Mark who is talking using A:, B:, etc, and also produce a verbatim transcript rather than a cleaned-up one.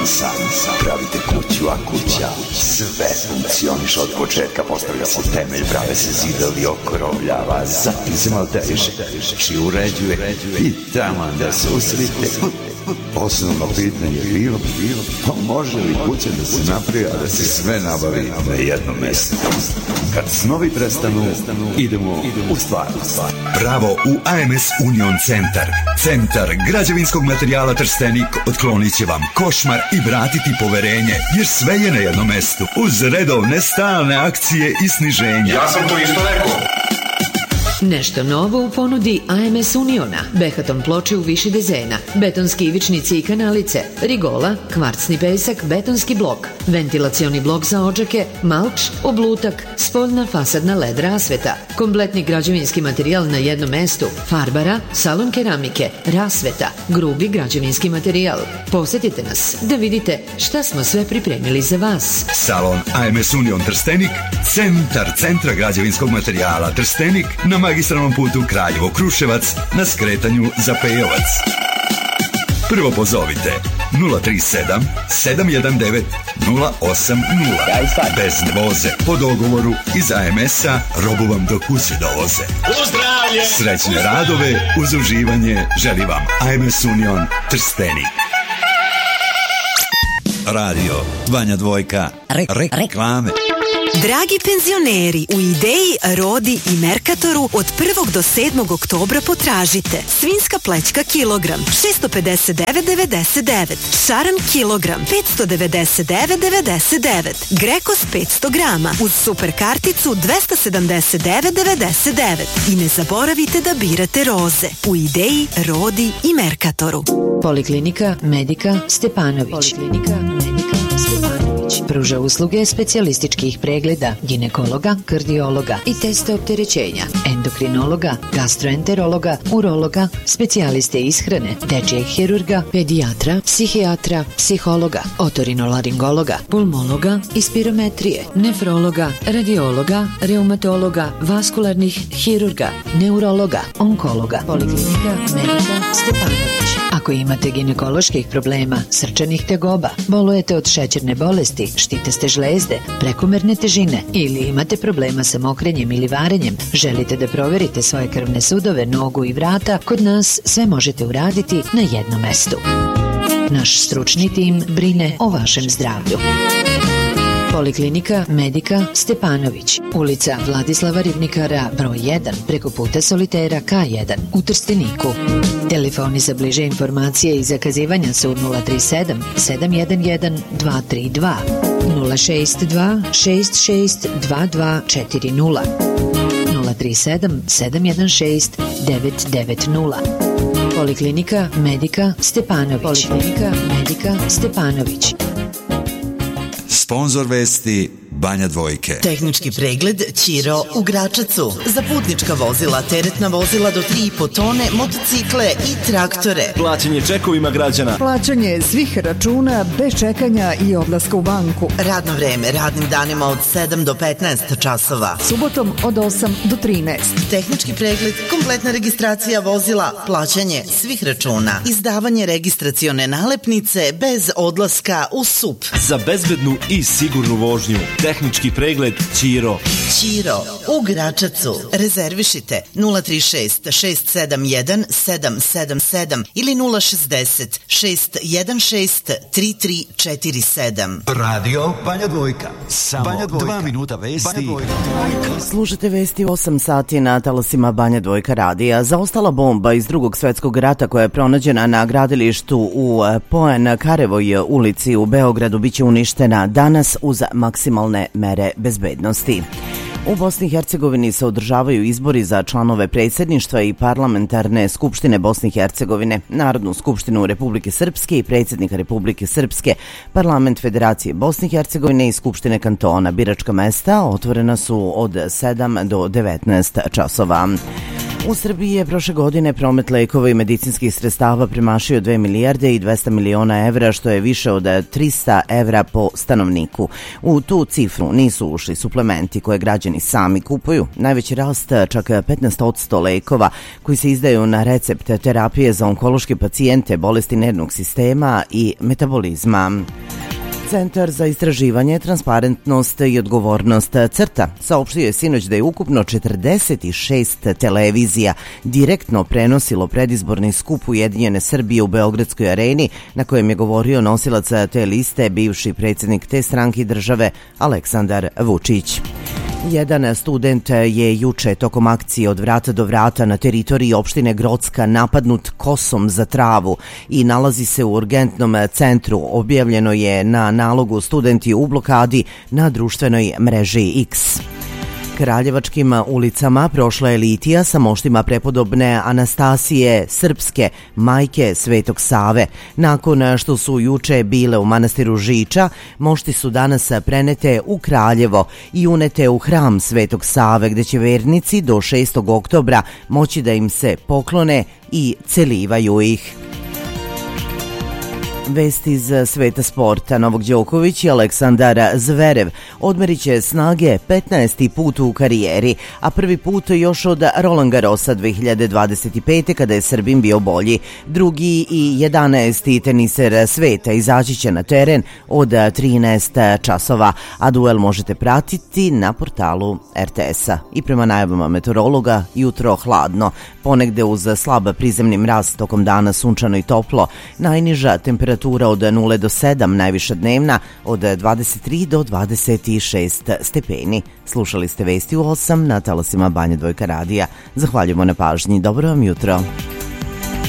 A: San, pravite kuću, a kuća sve funkcioniš od početka, postavlja se temelj, prave se zidovi, okrovljava, zatim se malteriše, či uređuje i tamo da se usrite. Osnovno pitanje je bilo, bilo, pa može li kuća da se napravi, a da se sve nabavi na jednom mjestu? Kad snovi prestanu, idemo u stvarnost.
B: Bravo u A M S Union Centar. Centar građevinskog materijala Trstenik otklonit će vam košmar i vratiti poverenje, jer sve je na jednom mjestu, uz redovne stalne akcije i sniženja.
C: Ja sam to isto rekao.
D: Nešto novo u ponudi A M S Uniona. Behaton ploče u više dezena, betonski ivičnici i kanalice, rigola, kvarcni pesak, betonski blok, ventilacioni blok za odžake, malč, oblutak, spoljna fasadna led rasveta, kompletni građevinski materijal na jednom mestu, farbara, salon keramike, rasveta, grubi građevinski materijal. Posjetite nas da vidite šta smo sve pripremili za vas.
B: Salon A M S Union Trstenik, centar centra građevinskog materijala Trstenik na magistralnom putu Kraljevo-Kruševac na skretanju za Pejovac. Prvo pozovite nula tri sedam sedam jedan devet nula osam nula. Bez voze, po dogovoru iz A M S-a robu vam do kuće dovoze.
C: Pozdravlje!
B: Srećne radove uz uživanje želi vam A M S Union Trstenik. Radio Banja Dvojka. Reklame.
E: Dragi penzioneri, u Ideji, Rodi i Merkatoru od prvog do sedmog oktobra potražite svinjska plećka kilogram šesto pedeset devet devedeset devet, šaran kilogram petsto devedeset devet devedeset devet, Grekos petsto grama uz super karticu dvesta sedamdeset devet devedeset devet. I ne zaboravite da birate roze u Ideji, Rodi i Merkatoru.
D: Poliklinika Medika Stepanović. Poliklinika Medika Stepanović pruža usluge specijalističkih pregleda, ginekologa, kardiologa i testa opterećenja, endokrinologa, gastroenterologa, urologa, specijaliste ishrane, dečijeg hirurga, pedijatra, psihijatra, psihologa, otorinolaringologa, pulmologa i spirometrije, nefrologa, radiologa, reumatologa, vaskularnih hirurga, neurologa, onkologa. Poliklinika Medika Stepanović. Ako imate ginekoloških problema, srčanih tegoba, bolujete od šećerne bolesti, štitaste žlezde, prekomerne težine ili imate problema sa mokrenjem ili varenjem, želite da proverite svoje krvne sudove, nogu i vrata, kod nas sve možete uraditi na jednom mestu. Naš stručni tim brine o vašem zdravlju. Poliklinika Medika Stepanović, ulica Vladislava Ribnikara broj jedan, preko puta Solitera K jedan u Trsteniku. Telefoni za bliže informacije i zakazivanja su nula tri sedam sedam jedan jedan dva tri dva, nula šest dva šest šest dva dva četiri nula, nula tri sedam sedam jedan šest devet devet nula. Poliklinika Medika Stepanović. Poliklinika Medika Stepanović.
B: Sponzor vesti Banja Dvojke.
F: Tehnički pregled Ćiro u Gračacu. Za putnička vozila, teretna vozila do tri i po tone, motocikle i traktore.
G: Plaćanje čekovima građana.
H: Plaćanje svih računa bez čekanja i odlaska u banku.
F: Radno vreme radnim danima od sedam do petnaest časova.
H: Subotom od osam do trinaest.
F: Tehnički pregled, kompletna registracija vozila, plaćanje svih računa, izdavanje registracione nalepnice bez odlaska u S U P.
G: Za bezbednu i sigurnu vožnju. Tehnički pregled Ćiro.
F: Ćiro u Gračacu. Rezervišite nula tri šest šest sedam jedan sedam sedam sedam ili nula šezdeset šest jedan šest tri tri četiri sedam.
B: Radio Banja Dvojka. Samo Banja Dvojka. Dva minuta vesti.
I: Slušate vesti osam sati na talasima Banja Dvojka radija. Zaostala bomba iz drugog svjetskog rata koja je pronađena na gradilištu u Poen-Karevoj ulici u Beogradu biće uništena danas uz maksimalne mere bezbednosti. U Bosni i Hercegovini se održavaju izbori za članove predsjedništva i parlamentarne skupštine Bosne i Hercegovine, Narodnu skupštinu Republike Srpske i predsjednika Republike Srpske, Parlament Federacije Bosne i Hercegovine i Skupštine kantona. Biračka mesta otvorena su od sedam do devetnaest časova. U Srbiji je prošle godine promet lekova i medicinskih sredstava premašio dve milijarde i dvesta miliona evra, što je više od trista evra po stanovniku. U tu cifru nisu ušli suplementi koje građani sami kupuju. Najveći rast, čak petnaest posto lekova koji se izdaju na recept, terapije za onkološke pacijente, bolesti nervnog sistema i metabolizma. Centar za istraživanje, transparentnost i odgovornost CRTA saopštio je sinoć da je ukupno četrdeset šest televizija direktno prenosilo predizborni skup Ujedinjene Srbije u Beogradskoj areni, na kojem je govorio nosilac te liste, bivši predsjednik te stranke države Aleksandar Vučić. Jedan student je juče tokom akcije od vrata do vrata na teritoriji opštine Grocka napadnut kosom za travu i nalazi se u urgentnom centru. Objavljeno je na nalogu studenti u blokadi na društvenoj mreži X. Kraljevačkim ulicama prošla je litija sa moštima prepodobne Anastasije Srpske, majke Svetog Save. Nakon što su juče bile u manastiru Žiča, mošti su danas prenete u Kraljevo i unete u hram Svetog Save, gde će vernici do šestog oktobra moći da im se poklone i celivaju ih. Vest iz sveta sporta. Novak Đoković i Aleksandar Zverev odmerit će snage petnaesti put u karijeri, a prvi put još od Roland Garrosa dve hiljade dvadeset pete kada je Srbin bio bolji. Drugi i jedanaesti teniser sveta izaći će na teren od trinaest časova, a duel možete pratiti na portalu er te esa. I prema najavama meteorologa, jutro hladno, ponegde uz slab prizemni mraz, tokom dana sunčano i toplo, najniža temperatura od nula do sedam, najviša dnevna od dvadeset tri do dvadeset šest stepeni. Slušali ste Vesti u osam na talasima Banja Dvojka radija. Zahvaljujemo na pažnji. Dobro vam jutro.